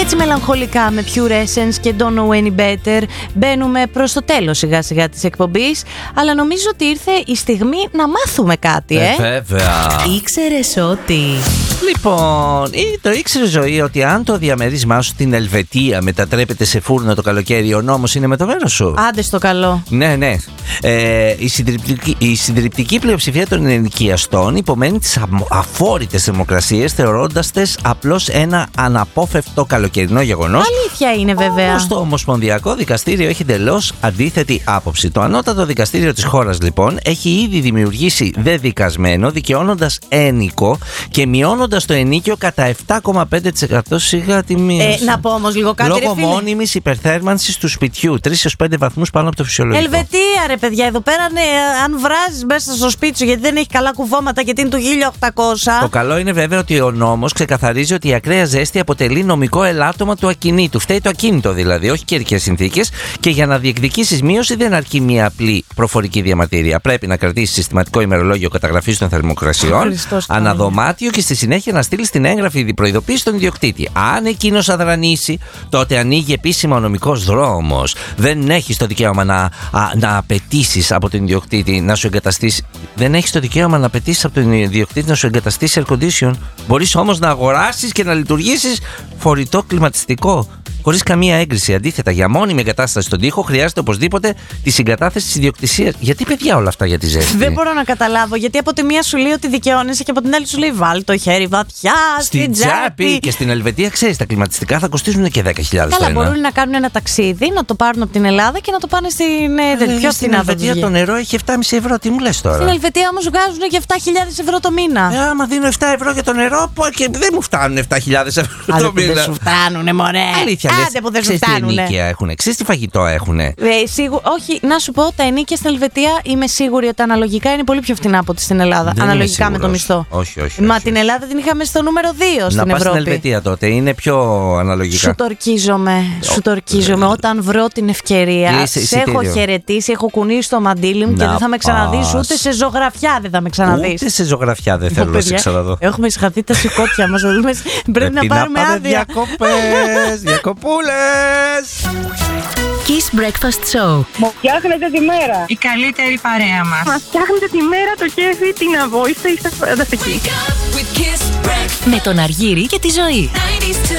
έτσι μελαγχολικά με Pure Essence και Don't Know Any Better μπαίνουμε προς το τέλος σιγά σιγά της εκπομπής, αλλά νομίζω ότι ήρθε η στιγμή να μάθουμε κάτι, Βέβαια. Ήξερες ότι... Λοιπόν, το ήξερε ζωή ότι αν το διαμέρισμά σου στην Ελβετία μετατρέπεται σε φούρνο το καλοκαίρι, ο νόμος είναι με το μέρος σου? Άντε στο καλό. Ναι. Η συντριπτική πλειοψηφία των ενοικιαστών υπομένει τις αφόρητες θερμοκρασίες, θεωρώντας τες απλώς ένα αναπόφευκτο καλοκαιρινό γεγονός. Αλήθεια είναι βέβαια. Όμως το Ομοσπονδιακό Δικαστήριο έχει εντελώς αντίθετη άποψη. Το Ανώτατο Δικαστήριο της χώρας, λοιπόν, έχει ήδη δημιουργήσει δεδικασμένο, δικαιώνοντας ένοικο και μειώνοντας το ενίκιο κατά 7,5% σιγά τη μείωση. Να πω όμως λίγο κάτι, λόγω μόνιμης υπερθέρμανσης του σπιτιού, 3 έως 5 βαθμούς πάνω από το φυσιολογικό. Ελβετία, ρε παιδιά, εδώ πέρα αν βράζεις μέσα στο σπίτι σου γιατί δεν έχει καλά κουβώματα, γιατί είναι του 1800. Το καλό είναι βέβαια ότι ο νόμος ξεκαθαρίζει ότι η ακραία ζέστη αποτελεί νομικό ελάττωμα του ακινήτου. Φταίει το ακίνητο δηλαδή, όχι καιρικές συνθήκες, και για να διεκδικήσεις μείωση δεν αρκεί μία απλή προφορική διαμαρτυρία. Πρέπει να κρατήσεις συστηματικό ημερολόγιο καταγραφής των θερμοκρασιών, αναδωμάτιο και στη συνέχεια να στείλεις την έγγραφη προειδοποίηση στον ιδιοκτήτη. Αν εκείνος αδρανήσει, τότε ανοίγει επίσημα ο νομικός δρόμος. Δεν έχεις το δικαίωμα να απαιτήσεις από τον ιδιοκτήτη να σου εγκαταστήσει. Δεν έχεις το δικαίωμα να απαιτήσεις από τον ιδιοκτήτη να σου εγκαταστήσει air condition. Μπορείς όμως να αγοράσεις και να λειτουργήσεις φορητό κλιματιστικό χωρίς καμία έγκριση. Αντίθετα, για μόνιμη εγκατάσταση στον τοίχο χρειάζεται οπωσδήποτε τη συγκατάθεση της ιδιοκτησίας. Γιατί, παιδιά, όλα αυτά για τη ζέστη? Δεν μπορώ να καταλάβω. Γιατί από τη μία σου λέει ότι δικαιώνεσαι και από την άλλη σου λέει βάλ το χέρι βαθιά στην τσέπη. Και στην Ελβετία, ξέρεις, τα κλιματιστικά θα κοστίζουν και 10.000. Καλά, μπορούν να κάνουν ένα ταξίδι, να το πάρουν από την Ελλάδα και να το πάνε στην. Πιο στην Ελβετία το νερό έχει 7,5 ευρώ. Τι μου λες τώρα? Στην Ελβετία όμως βγάζουν και 7.000 ευρώ το μήνα. Άμα δίνω 7 ευρώ για το νερό, και δεν μου φτάνουν 7.000 ευρώ το μήνα. Δεν σου φτάνουνε, μωρέ. Αλήθεια. Άντε που δεν σου φτάνουνε. Τι ενίκεια έχουνε, ξέρεις τι φαγητό έχουνε? Όχι, να σου πω, τα ενίκια στην Ελβετία είμαι σίγουρη ότι αναλογικά είναι πολύ πιο φτηνά από ό,τι στην Ελλάδα. Δεν αναλογικά με το μισθό. Όχι. Μα την Ελλάδα την είχαμε στο νούμερο 2 στην Ευρώπη. Να πας στην Ελβετία τότε, είναι πιο αναλογικά. Σου το ορκίζομαι. Όταν βρω την ευκαιρία, σε έχω χαιρετήσει, έχω κουνήσει το μαντίλι μου και δεν θα με ξαναδείς ούτε σε ζωγραφιά. Δεν θα με ξαναδείς. Ούτε σε ζωγραφιά δεν θέλω να σε ξαναδώ. Έχουμε σχαθεί τα σηκώτια μας. Πρέπει να πάρουμε άδεια. Διακοπούλες. Kiss Breakfast Show. Μου φτιάχνετε τη μέρα. Η καλύτερη παρέα μας. Μας φτιάχνετε τη μέρα, το κέφι, την αβόηστε, είστε φανταστικοί. Με τον Αργύρη και τη Ζωή.